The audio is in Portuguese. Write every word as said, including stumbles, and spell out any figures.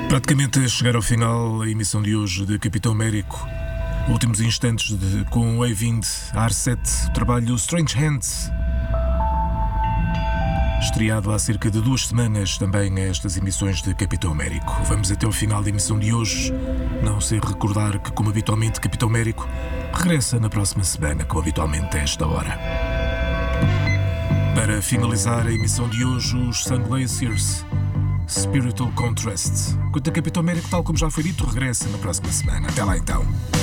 Praticamente a chegar ao final a emissão de hoje de Capitão Américo. Últimos instantes de, com o A-Wind, a R sete, o trabalho Strange Hands. Estreado há cerca de duas semanas também a estas emissões de Capitão Américo. Vamos até ao final da emissão de hoje, não sem recordar que, como habitualmente, Capitão Américo regressa na próxima semana, como habitualmente a esta hora. Para finalizar a emissão de hoje, os Sunglaciers, Spiritual Contrast. Quanto a Capitão Américo, tal como já foi dito, regressa na próxima semana. Até lá então.